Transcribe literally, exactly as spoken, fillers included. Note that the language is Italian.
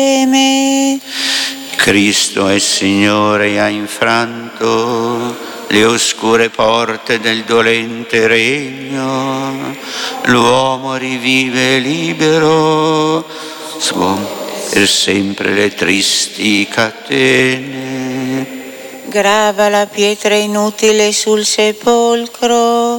Cristo è Signore e ha infranto le oscure porte del dolente regno. L'uomo rivive libero, sgom per sempre le tristi catene. Grava la pietra inutile sul sepolcro,